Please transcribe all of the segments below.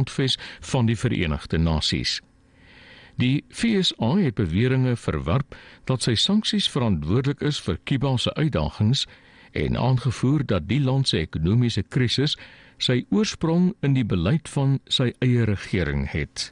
grondves van die Verenigde Nasies. Die FSA het beweringe verwerp dat sy sanksies verantwoordelik is vir Kuba se uitdagings en aangevoer dat die land se ekonomiese krisis sy oorsprong in die beleid van sy eie regering het.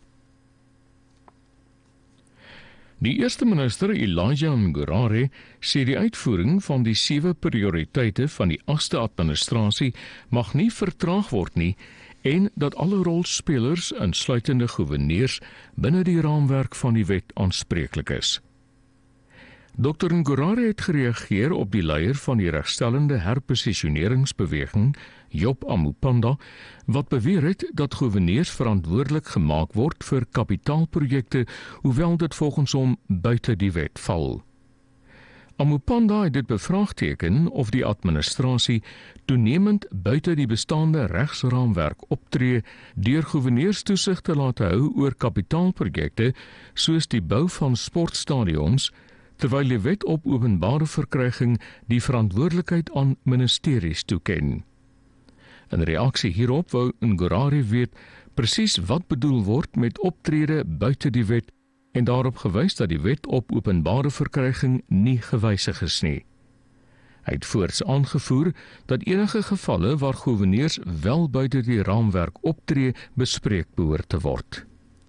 Die eerste minister Elijah Ngurare sê die uitvoering van die 7 prioriteite van die 8ste administrasie mag nie vertraag word nie en dat alle rolspelers, insluitende goewerneurs, binne die raamwerk van die wet aanspreeklik is. Dr. Ngurare het gereageer op die leier van die regstellende herposisioneringsbeweging, Job Amupanda, wat beweer het dat goewerneurs verantwoordelik gemaak word vir kapitaalprojekte, hoewel dit volgens hom buite die wet val. Amupanda het dit bevraagteken of die administrasie toenemend buite die bestaande regsraamwerk optree deur goewerneurs toesig te laat hou oor kapitaalprojekte soos die bou van sportstadions, terwyl die wet op openbare verkryging die verantwoordelikheid aan ministeries toeken. In reaksie hierop wou Ngurare weet presies wat bedoel word met optrede buite die wet en daarop gewys dat die wet op openbare verkryging nie gewysig is nie. Hy het voorts aangevoer dat enige gevalle waar goewerneurs wel buite die raamwerk optree bespreek behoort te word.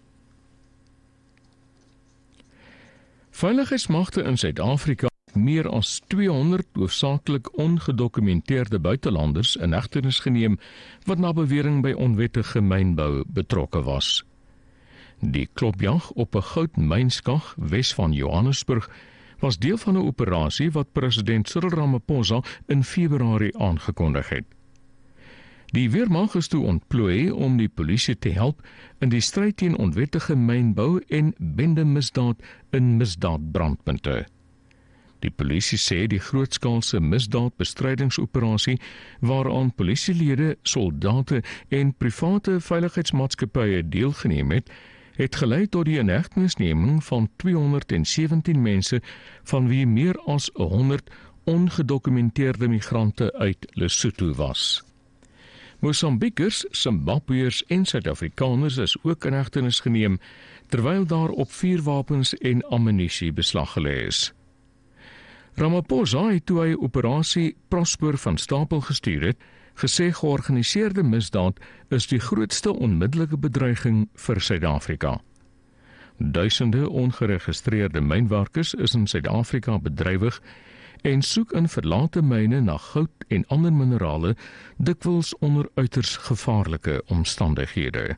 Veiligheidsmagte in Suid-Afrika meer as 200 hoofsaaklik ongedokumenteerde buitelanders in hegtenis geneem wat na bewering by onwettige mynbou betrokke was. Die klopjag op 'n goudmynskag wes van Johannesburg was deel van 'n operasie wat president Cyril Ramaphosa in Februarie aangekondig het. Die weermag is toe ontplooi om die polisie te help in die stryd teen onwettige mynbou en bendemisdaad in misdaadbrandpunte. Die polisie sê die grootskaalse misdaadbestrydingsoperasie waaraan polisielede, soldate en private veiligheidsmaatskappye deelgeneem het gelei tot die inhegtenisneming van 217 mense, van wie meer as 100 ongedokumenteerde migrante uit Lesotho was. Mosambiekers, Zimbabweërs en Suid-Afrikaners is ook in hegtenis geneem, terwyl daar op vuurwapens en ammunisie beslag gelê is. Ramaphosa het toe hy operasie Prosper van stapel gestuur het, gesê georganiseerde misdaad is die grootste onmiddellike bedreiging vir Suid-Afrika. Duisende ongeregistreerde mynwerkers is in Suid-Afrika bedrywig en soek in verlate myne na goud en ander minerale, dikwels onder uiters gevaarlike omstandighede.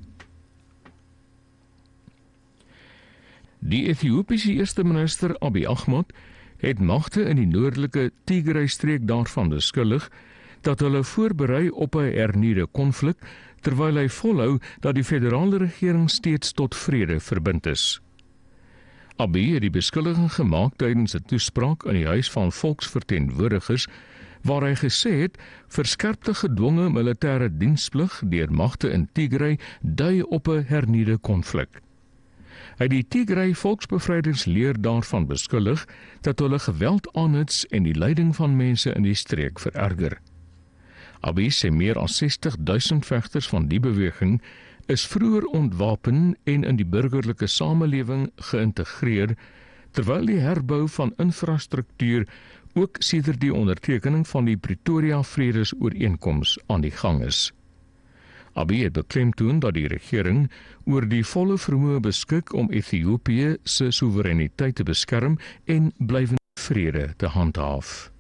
Die Ethiopiese eerste minister Abiy Ahmed het magte in die noordelike Tigray-streek daarvan beskuldig dat hulle voorberei op 'n hernieude konflik, terwyl hy volhou dat die federale regering steeds tot vrede verbind is. Abiy het die beskuldiging gemaak tydens 'n toespraak in die Huis van Volksverteenwoordigers, waar hy gesê het verskerpte gedwonge militêre diensplig deur magte in Tigray dui op 'n hernieude konflik. Hy het die Tigray Volksbevrydingsleer daarvan beskuldig dat hulle geweld aanhits en die lyding van mense in die streek vererger. Abiy sê meer as 60.000 vegters van die beweging is vroeër ontwapen en in die burgerlike samelewing geïntegreer, terwyl die herbou van infrastruktuur ook sedert die ondertekening van die Pretoria Vredesooreenkoms aan die gang is. Abiy het beklemtoon dat die regering oor die volle vermoë beskik om Ethiopië se soewereiniteit te beskerm en blywende vrede te handhaaf.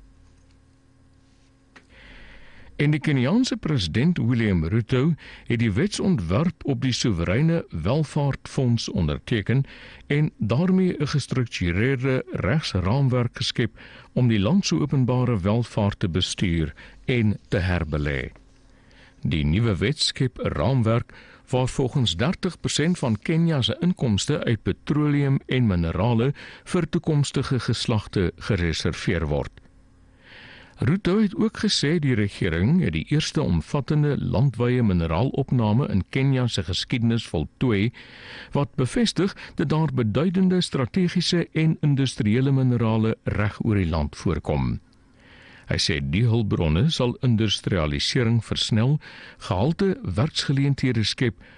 En die Keniaanse president William Ruto het die wetsontwerp op die soewereine welvaartfonds onderteken en daarmee 'n gestruktureerde regsraamwerk geskep om die land se openbare welvaart te bestuur en te herbelê. Die nuwe wet skep 'n raamwerk waar volgens 30% van Kenia se inkomste uit petroleum en minerale vir toekomstige geslagte gereserveer word. Ruto het ook gesê die regering het die eerste omvattende landwyse mineraalopname in Kenia se geskiedenis voltooi, wat bevestig dat daar beduidende strategiese en industriële minerale reg oor die land voorkom. Hy sê die hulpbronne sal industrialisering versnel, gehalte werksgeleenthede skep